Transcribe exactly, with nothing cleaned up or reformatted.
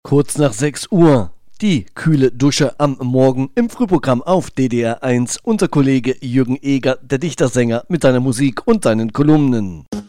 Kurz nach sechs Uhr. Die kühle Dusche am Morgen im Frühprogramm auf D D R eins. Unser Kollege Jürgen Eger, der Dichtersänger, mit seiner Musik und seinen Kolumnen.